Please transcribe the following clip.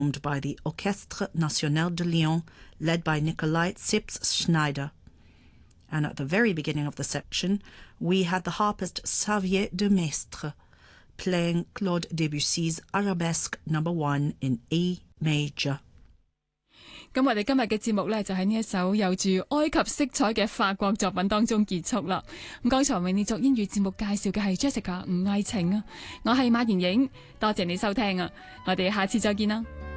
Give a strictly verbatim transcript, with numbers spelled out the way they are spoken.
performed by the Orchestre National de Lyon, led by Nikolai Tsips-Schneider. And at the very beginning of the section, we had the harpist Xavier de Maistre playing Claude Debussy's Arabesque number one in A major. 咁我哋今日嘅節目呢，就喺呢一首有住埃及色彩嘅法國作品當中結束啦。咁剛才為你作英語節目介紹嘅係 Jessica 吳藝晴啊，我係馬妍影，多謝你收聽啊，我哋下次再見啦。